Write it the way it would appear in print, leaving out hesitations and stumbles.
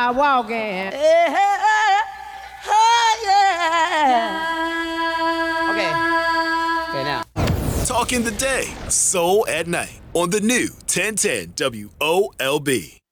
start walking. Okay. Okay, now. Talking the day, soul at night on the new 1010 WOLB.